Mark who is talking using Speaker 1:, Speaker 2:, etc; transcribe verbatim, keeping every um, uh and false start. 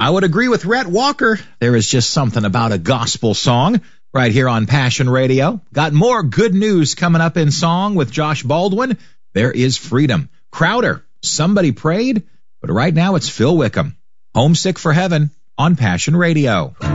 Speaker 1: I would agree with Rhett Walker. There is just something about a gospel song right here on Passion Radio. Got more good news coming up in song with Josh Baldwin. There is freedom. Crowder, Somebody Prayed. But right now it's Phil Wickham. Homesick for Heaven on Passion Radio.